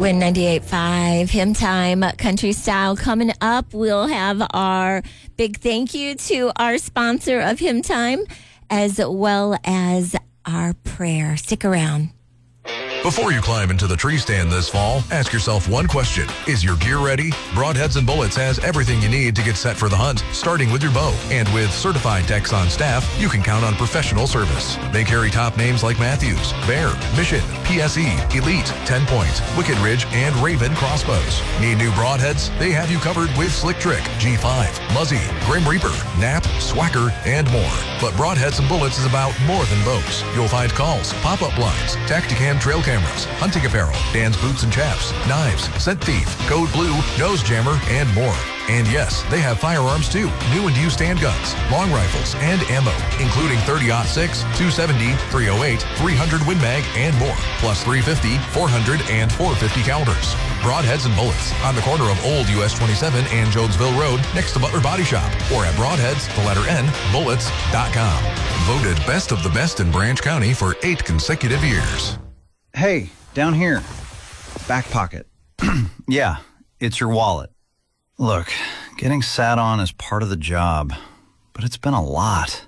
Win 98.5, Hymn Time, Country Style. Coming up, we'll have our big thank you to our sponsor of Hymn Time, as well as our prayer. Stick around. Before you climb into the tree stand this fall, ask yourself one question. Is your gear ready? Broadheads and Bullets has everything you need to get set for the hunt, starting with your bow. And with certified techs on staff, you can count on professional service. They carry top names like Matthews, Bear, Mission, PSE, Elite, 10 Point, Wicked Ridge, and Raven crossbows. Need new broadheads? They have you covered with Slick Trick, G5, Muzzy, Grim Reaper, Nap, Swacker, and more. But Broadheads and Bullets is about more than bows. You'll find calls, pop-up blinds, Tacticam trail cameras, hunting apparel, Dan's boots and chaps, knives, scent thief, code blue, nose jammer, and more. And yes, they have firearms too, new and used handguns, long rifles, and ammo, including 30-06, 270, 308, 300 Win Mag, and more, plus 350, 400, and 450 calibers. Broadheads and Bullets on the corner of Old US 27 and Jonesville Road next to Butler Body Shop, or at Broadheads, the letter N, bullets.com. Voted best of the best in Branch County for 8 consecutive years. Hey, down here. Back pocket. Yeah, it's your wallet. Look, getting sat on is part of the job, but it's been a lot.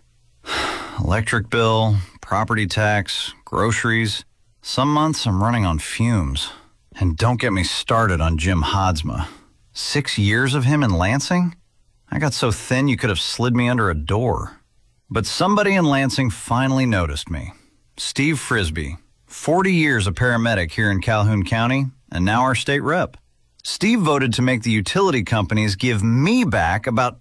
Electric bill, property tax, groceries. Some months I'm running on fumes. And don't get me started on Jim Hodsma. 6 years of him in Lansing? I got so thin you could have slid me under a door. But somebody in Lansing finally noticed me. Steve Frisbee. 40 years a paramedic here in Calhoun County, and now our state rep. Steve voted to make the utility companies give me back about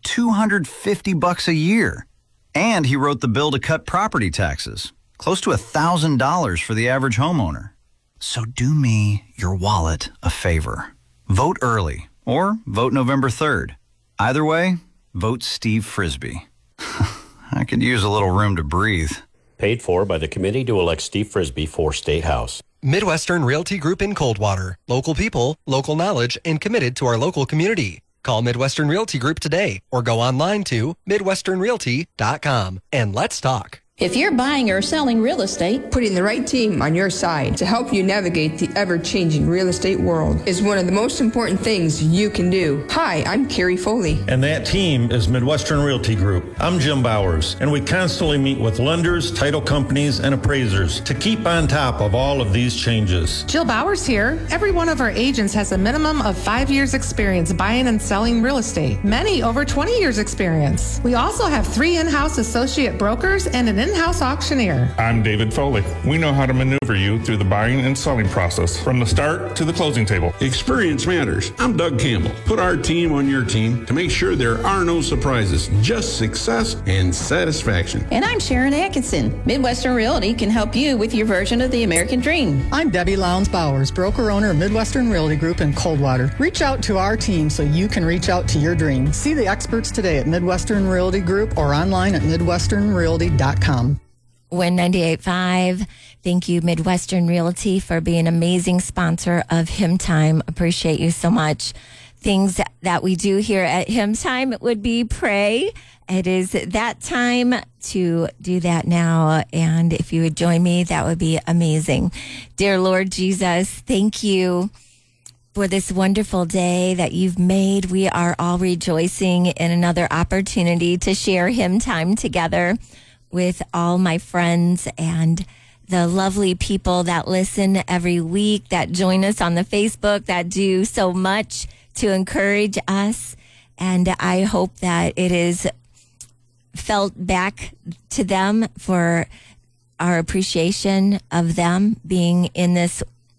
$250 a year. And he wrote the bill to cut property taxes, close to $1,000 for the average homeowner. So do me, your wallet, a favor. Vote early, or vote November 3rd. Either way, vote Steve Frisbee. I could use a little room to breathe. Paid for by the committee to elect Steve Frisbee for State House. Midwestern Realty Group in Coldwater. Local people, local knowledge, and committed to our local community. Call Midwestern Realty Group today or go online to midwesternrealty.com. And let's talk. If you're buying or selling real estate, putting the right team on your side to help you navigate the ever-changing real estate world is one of the most important things you can do. Hi, I'm Carrie Foley. And that team is Midwestern Realty Group. I'm Jim Bowers, and we constantly meet with lenders, title companies, and appraisers to keep on top of all of these changes. Jill Bowers here. Every one of our agents has a minimum of 5 years experience buying and selling real estate. Many over 20 years experience. We also have 3 in-house associate brokers and an in-house auctioneer. I'm David Foley. We know how to maneuver you through the buying and selling process from the start to the closing table. Experience matters. I'm Doug Campbell. Put our team on your team to make sure there are no surprises, just success and satisfaction. And I'm Sharon Atkinson. Midwestern Realty can help you with your version of the American dream. I'm Debbie Lowndes Bowers, broker-owner of Midwestern Realty Group in Coldwater. Reach out to our team so you can reach out to your dream. See the experts today at Midwestern Realty Group or online at midwesternrealty.com. Win 98.5. Thank you, Midwestern Realty, for being an amazing sponsor of Hymn Time. Appreciate you so much. Things that we do here at Hymn Time would be pray. It is that time to do that now. And if you would join me, that would be amazing. Dear Lord Jesus, thank you for this wonderful day that you've made. We are all rejoicing in another opportunity to share Hymn Time together with all my friends and the lovely people that listen every week, that join us on the Facebook, that do so much to encourage us. And I hope that it is felt back to them for our appreciation of them being in this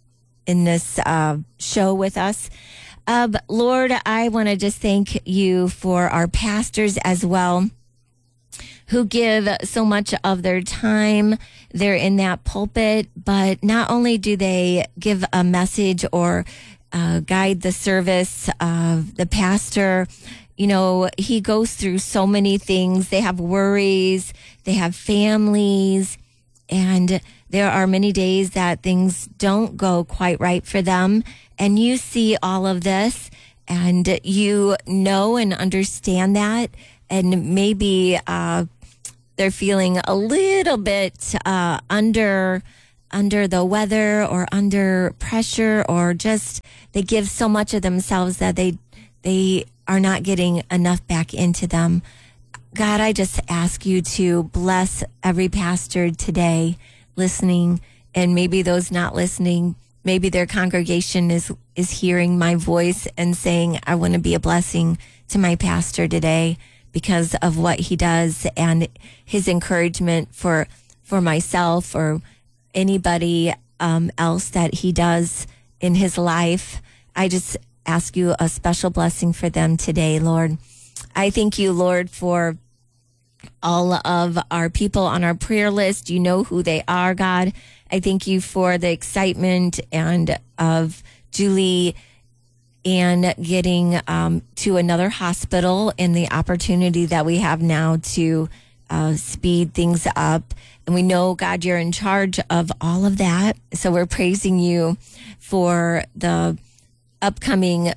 show with us. Lord, I want to just thank you for our pastors as well, who give so much of their time. They're in that pulpit, but not only do they give a message or guide the service of the pastor, you know, he goes through so many things. They have worries, they have families, and there are many days that things don't go quite right for them. And you see all of this, and you know and understand that. And maybe they're feeling a little bit under under the weather or under pressure, or just they give so much of themselves that they are not getting enough back into them. God, I just ask you to bless every pastor today listening, and maybe those not listening, maybe their congregation is hearing my voice and saying, I want to be a blessing to my pastor today because of what he does and his encouragement for myself or anybody else that he does in his life. I just ask you a special blessing for them today, Lord. I thank you, Lord, for all of our people on our prayer list. You know who they are, God. I thank you for the excitement and of Julie and getting to another hospital and the opportunity that we have now to speed things up. And we know, God, you're in charge of all of that. So we're praising you for the upcoming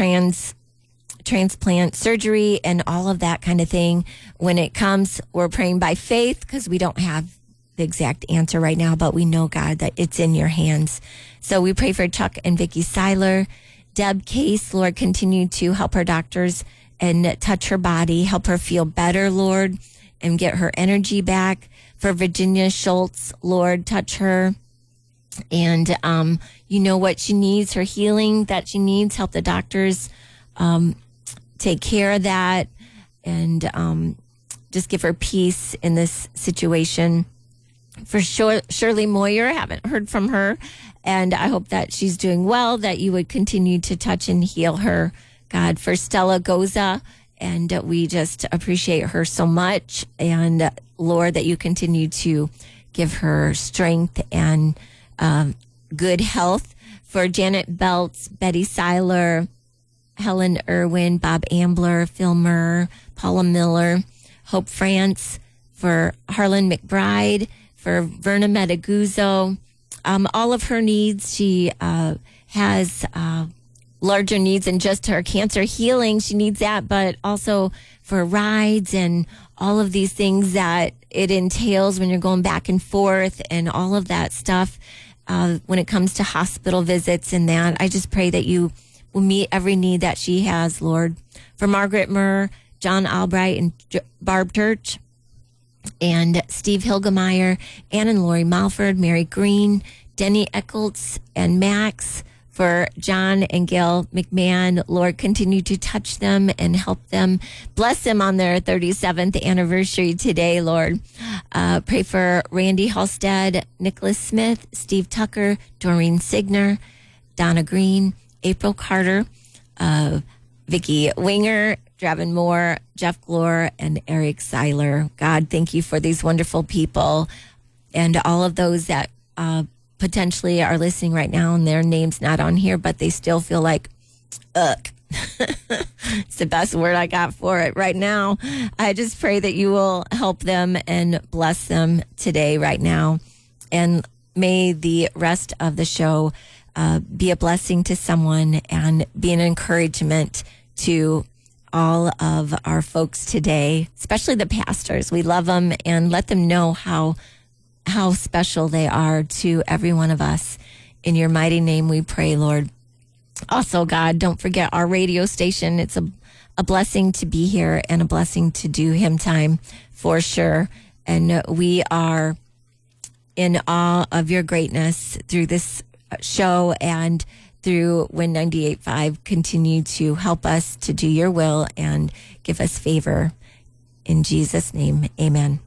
transplant surgery and all of that kind of thing. When it comes, we're praying by faith because we don't have the exact answer right now, but we know, God, that it's in your hands. So we pray for Chuck and Vicki Seiler. Deb Case, Lord, continue to help her doctors and touch her body, help her feel better, Lord, and get her energy back. For Virginia Schultz, Lord, touch her. And you know what she needs, her healing that she needs. Help the doctors take care of that and just give her peace in this situation. For Shirley Moyer, haven't heard from her, and I hope that she's doing well, that you would continue to touch and heal her, God. For Stella Goza, and we just appreciate her so much, and Lord, that you continue to give her strength and good health. For Janet Belts, Betty Seiler, Helen Irwin, Bob Ambler, Phil Murr, Paula Miller, Hope France, for Harlan McBride, for Verna Metaguzzo, all of her needs. She has larger needs than just her cancer healing. She needs that, but also for rides and all of these things that it entails when you're going back and forth and all of that stuff. When it comes to hospital visits and that, I just pray that you will meet every need that she has, Lord. For Margaret Murr, John Albright, and Barb Turch, and Steve Hilgemeyer, Ann and Lori Malford, Mary Green, Denny Eccles, and Max. For John and Gail McMahon, Lord, continue to touch them and help them. Bless them on their 37th anniversary today, Lord. Pray for Randy Halstead, Nicholas Smith, Steve Tucker, Doreen Signer, Donna Green, April Carter, Vicki Winger, Dravin Moore, Jeff Glore, and Eric Seiler. God, thank you for these wonderful people and all of those that potentially are listening right now and their name's not on here, but they still feel like, ugh. It's the best word I got for it right now. I just pray that you will help them and bless them today, right now. And may the rest of the show be a blessing to someone and be an encouragement to all of our folks today, especially the pastors. We love them, and let them know how special they are to every one of us. In your mighty name we pray, Lord. Also, God, don't forget our radio station. It's a blessing to be here and a blessing to do Hymn Time for sure. And we are in awe of your greatness through this show and through Win 98.5. Continue to help us to do your will and give us favor. In Jesus' name, amen.